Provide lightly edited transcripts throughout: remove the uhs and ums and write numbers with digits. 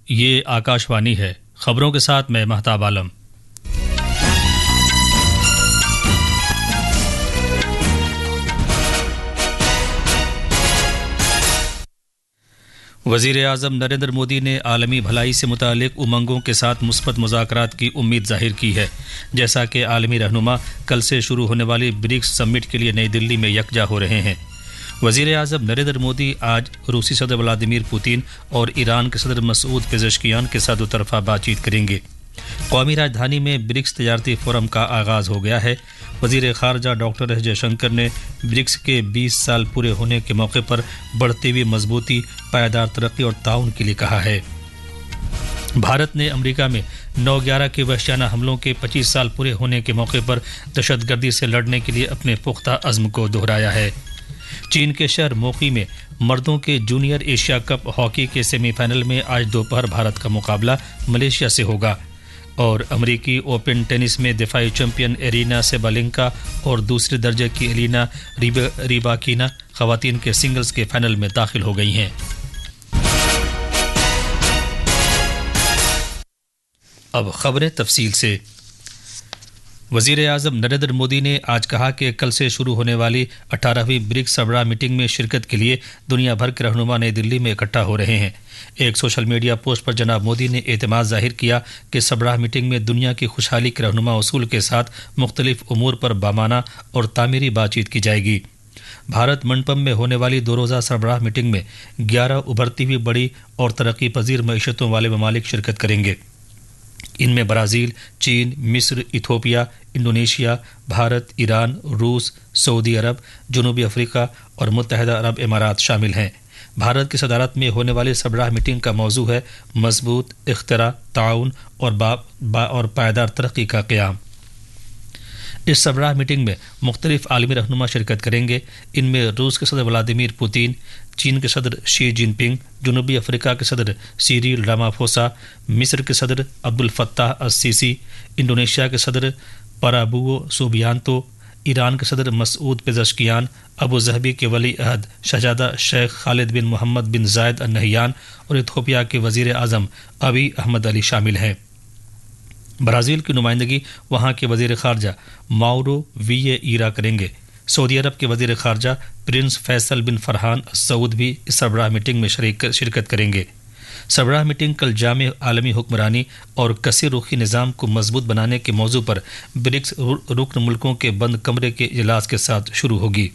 یہ آکاشوانی ہے، خبروں کے ساتھ میں مہتاب عالم۔ وزیر اعظم نریندر مودی نے عالمی بھلائی سے متعلق امنگوں کے ساتھ مثبت مذاکرات کی امید ظاہر کی ہے، جیسا کہ عالمی رہنما کل سے شروع ہونے والی برکس سمٹ کے لیے نئی دلی میں یکجا ہو رہے ہیں۔ وزیر اعظم نریندر مودی آج روسی صدر ولادیمیر پوتین اور ایران کے صدر مسعود پزشکیان کے ساتھ دو طرفہ بات چیت کریں گے۔ قومی راجدھانی میں برکس تجارتی فورم کا آغاز ہو گیا ہے۔ وزیر خارجہ ڈاکٹر ایس جے شنکر نے برکس کے 20 سال پورے ہونے کے موقع پر بڑھتی ہوئی مضبوطی، پائیدار ترقی اور تعاون کے لیے کہا ہے۔ بھارت نے امریکہ میں 9/11 کے وحشیانہ حملوں کے 25 سال پورے ہونے کے موقع پر دہشت گردی سے لڑنے کے لیے اپنے پختہ عزم کو دہرایا ہے۔ چین کے شہر موقی میں مردوں کے جونیئر ایشیا کپ ہاکی کے سیمی فائنل میں آج دوپہر بھارت کا مقابلہ ملیشیا سے ہوگا، اور امریکی اوپن ٹینس میں دفاعی چیمپئن ایرینا سیبالینکا اور دوسرے درجے کی ایلینا ریباکینا خواتین کے سنگلز کے فائنل میں داخل ہو گئی ہیں۔ اب خبریں تفصیل سے۔ وزیر اعظم نریندر مودی نے آج کہا کہ کل سے شروع ہونے والی 18ویں برکس سربراہ میٹنگ میں شرکت کے لیے دنیا بھر کے رہنما نئی دلی میں اکٹھا ہو رہے ہیں۔ ایک سوشل میڈیا پوسٹ پر جناب مودی نے اعتماد ظاہر کیا کہ سربراہ میٹنگ میں دنیا کی خوشحالی کے رہنما اصول کے ساتھ مختلف امور پر بامانہ اور تعمیری بات چیت کی جائے گی۔ بھارت منڈپم میں ہونے والی 2 روزہ سربراہ میٹنگ میں 11 ابھرتی ہوئی بڑی اور ترقی پذیر معیشتوں والے ممالک شرکت کریں گے۔ ان میں برازیل، چین، مصر، ایتھوپیا، انڈونیشیا، بھارت، ایران، روس، سعودی عرب، جنوبی افریقہ اور متحدہ عرب امارات شامل ہیں۔ بھارت کی صدارت میں ہونے والی سربراہ میٹنگ کا موضوع ہے مضبوط اختراع، تعاون اور پائیدار ترقی کا قیام۔ اس سربراہ میٹنگ میں مختلف عالمی رہنما شرکت کریں گے۔ ان میں روس کے صدر ولادیمیر پوتین، چین کے صدر شی جن پنگ، جنوبی افریقہ کے صدر سیریل راماپھوسا، مصر کے صدر عبدالفتاح السیسی، انڈونیشیا کے صدر پرابوو سوبیانتو، ایران کے صدر مسعود پزشکیان، ابوظہبی کے ولی عہد شہزادہ شیخ خالد بن محمد بن زائد النہیان اور ایتھوپیا کے وزیر اعظم ابی احمد علی شامل ہیں۔ برازیل کی نمائندگی وہاں کے وزیر خارجہ ماورو ویے ایرا کریں گے۔ سعودی عرب کے وزیر خارجہ پرنس فیصل بن فرحان السعود بھی اس سربراہ میٹنگ میں شرکت کریں گے۔ سربراہ میٹنگ کل جامع عالمی حکمرانی اور کثیر رخی نظام کو مضبوط بنانے کے موضوع پر برکس رکن ملکوں کے بند کمرے کے اجلاس کے ساتھ شروع ہوگی۔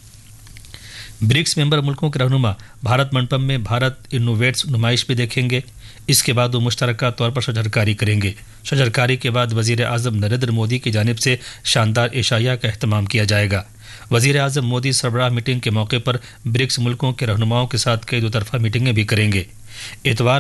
برکس ممبر ملکوں کے رہنما بھارت منڈپم میں بھارت انوویٹس نمائش بھی دیکھیں گے۔ اس کے بعد وہ مشترکہ طور پر شجرکاری کریں گے۔ شجرکاری کے بعد وزیر اعظم نریندر مودی کی جانب سے شاندار عشائیہ کا اہتمام کیا جائے گا۔ وزیر اعظم مودی سربراہ میٹنگ کے موقع پر برکس ملکوں کے رہنماؤں کے ساتھ کئی 2 طرفہ میٹنگیں بھی کریں گے۔ اتوار